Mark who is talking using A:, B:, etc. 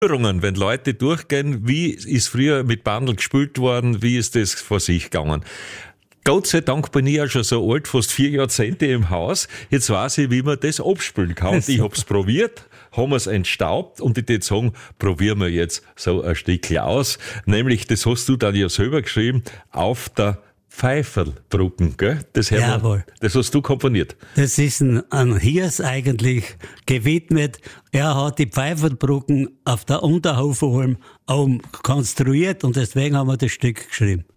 A: Führungen, wenn Leute durchgehen, wie ist früher mit Bandel gespielt worden, wie ist das vor sich gegangen. Gott sei Dank bin ich ja schon so alt, fast 4 Jahrzehnte im Haus. Jetzt weiß ich, wie man das abspielen kann. Und ich hab's probiert, haben wir's entstaubt und ich würde sagen, probieren wir jetzt so ein Stückchen aus. Nämlich, das hast du dann ja selber geschrieben, auf der Pfeiferlbrücken, gell?
B: Jawohl.
A: Das hast du komponiert.
B: Das ist ein Hirs eigentlich gewidmet. Er hat die Pfeiferlbrücken auf der Unterhoferalm konstruiert und deswegen haben wir das Stück geschrieben.